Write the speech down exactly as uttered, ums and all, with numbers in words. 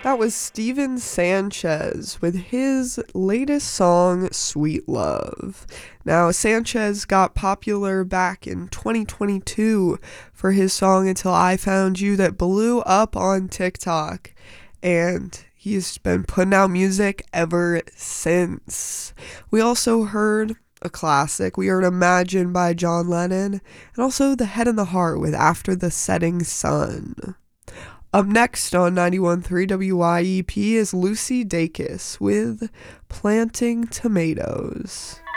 That was Steven Sanchez with his latest song, Sweet Love. Now, Sanchez got popular back in twenty twenty-two for his song Until I Found You that blew up on TikTok. And he's been putting out music ever since. We also heard a classic. We heard Imagine by John Lennon, and also The Head and the Heart with After the Setting Sun. Up next on ninety-one point three W I E P is Lucy Dacus with Planting Tomatoes.